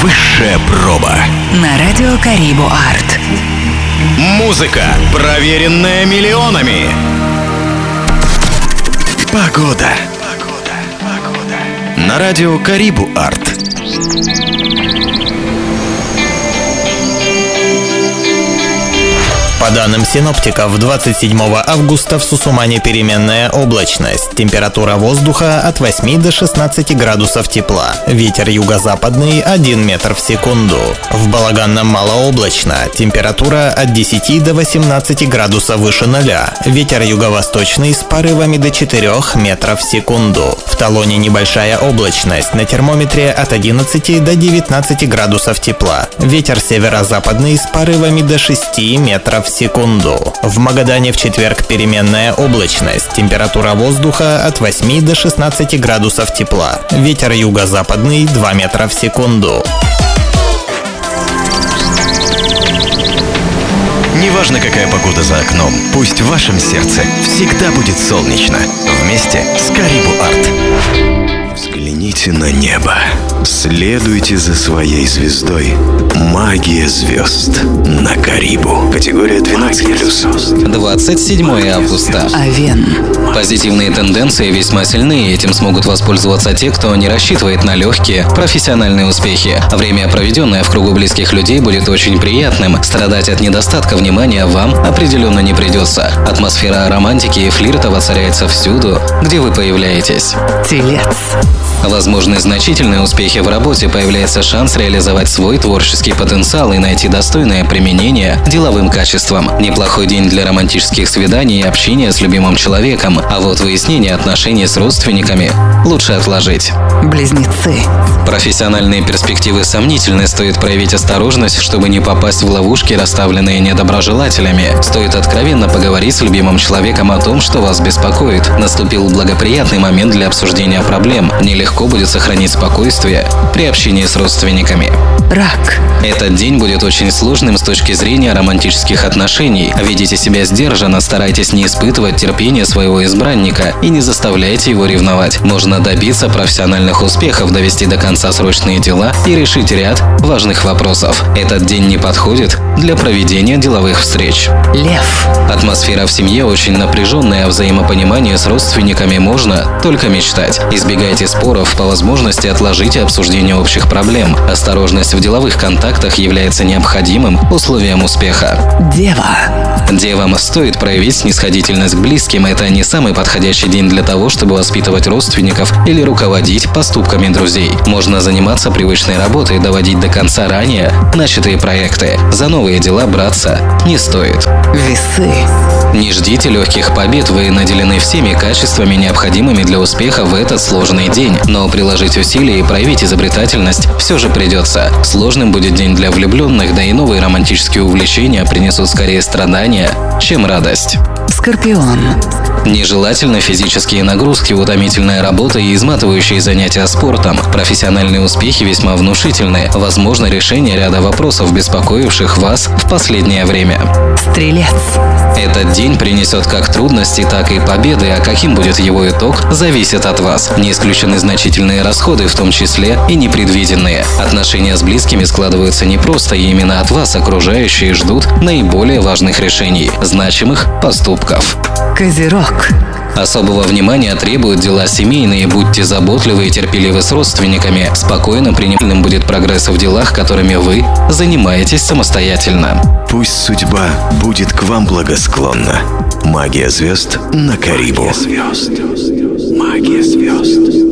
Высшая проба. На радио Карибу Арт. Музыка, проверенная миллионами. Погода. На радио Карибу Арт. По данным синоптиков, 27 августа в Сусумане переменная облачность. Температура воздуха от 8 до 16 градусов тепла. Ветер юго-западный 1 метр в секунду. В Балаганном малооблачно. Температура от 10 до 18 градусов выше нуля. Ветер юго-восточный с порывами до 4 метров в секунду. В Талоне небольшая облачность. На термометре от 11 до 19 градусов тепла. Ветер северо-западный с порывами до 6 метров в секунду. В Магадане в четверг переменная облачность. Температура воздуха от 8 до 16 градусов тепла. Ветер юго-западный 2 метра в секунду. Неважно, какая погода за окном, пусть в вашем сердце всегда будет солнечно. Вместе с Карибу Арт. Взгляните на небо. Следуйте за своей звездой. Магия звезд на Карибу. Категория 12+. 27 августа. Овен. Позитивные тенденции весьма сильны, и этим смогут воспользоваться те, кто не рассчитывает на легкие профессиональные успехи. Время, проведенное в кругу близких людей, будет очень приятным. Страдать от недостатка внимания вам определенно не придется. Атмосфера романтики и флирта воцаряется всюду, где вы появляетесь. Телец. Возможны значительные успехи в работе, появляется шанс реализовать свой творческий потенциал и найти достойное применение деловым качествам. Неплохой день для романтических свиданий и общения с любимым человеком, а вот выяснение отношений с родственниками лучше отложить. Близнецы. Профессиональные перспективы сомнительны, стоит проявить осторожность, чтобы не попасть в ловушки, расставленные недоброжелателями. Стоит откровенно поговорить с любимым человеком о том, что вас беспокоит. Наступил благоприятный момент для обсуждения проблем. Нелегко будет сохранить спокойствие при общении с родственниками. Рак. Этот день будет очень сложным с точки зрения романтических отношений. Ведите себя сдержанно, старайтесь не испытывать терпение своего избранника и не заставляйте его ревновать. Можно добиться профессиональных успехов, довести до конца срочные дела и решить ряд важных вопросов. Этот день не подходит для проведения деловых встреч. Лев. Атмосфера в семье очень напряженная, а взаимопонимание с родственниками можно только мечтать. Избегайте споров, по возможности отложите обсуждение общих проблем. Осторожность в деловых контактах является необходимым условием успеха. Дева. Девам стоит проявить снисходительность к близким. Это не самый подходящий день для того, чтобы воспитывать родственников или руководить поступками друзей. Можно заниматься привычной работой и доводить до конца ранее начатые проекты. За новые дела браться не стоит. Весы. Не ждите легких побед, вы наделены всеми качествами, необходимыми для успеха в этот сложный день. Но приложить усилия и проявить изобретательность все же придется. Сложным будет день для влюбленных, да и новые романтические увлечения принесут скорее страдания, чем радость. Скорпион. Нежелательны физические нагрузки, утомительная работа и изматывающие занятия спортом. Профессиональные успехи весьма внушительны. Возможно решение ряда вопросов, беспокоивших вас в последнее время. Стрелец. Этот день принесет как трудности, так и победы, а каким будет его итог, зависит от вас. Не исключены значительные расходы, в том числе и непредвиденные. Отношения с близкими складываются непросто, и именно от вас окружающие ждут наиболее важных решений, значимых поступков. Козерог. Особого внимания требуют дела семейные, будьте заботливы и терпеливы с родственниками. Спокойно принимаемым будет прогресс в делах, которыми вы занимаетесь самостоятельно. Пусть судьба будет к вам благосклонна. Магия звезд на Карибу. Магия звезд.